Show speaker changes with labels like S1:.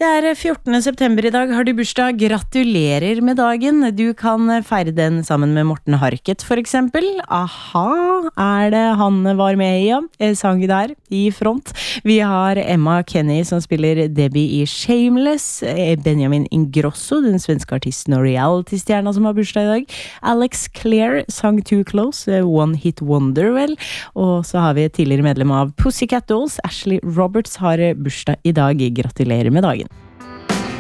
S1: Det 14. september I dag, har du bursdag, gratulerer med dagen. Du kan feire den sammen med Morten Harket for eksempel. Aha, det han var med I, ja. Sang der, I front. Vi har Emma Kenny som spiller Debbie I Shameless. Benjamin Ingrosso, den svenske artisten og reality-stjerna som har bursdag I dag. Alex Clare sang Too Close, One Hit Wonder vel. Og så har vi et tidligere medlem av Pussycat Dolls, Ashley Roberts har bursdag I dag. Gratulerer med dagen.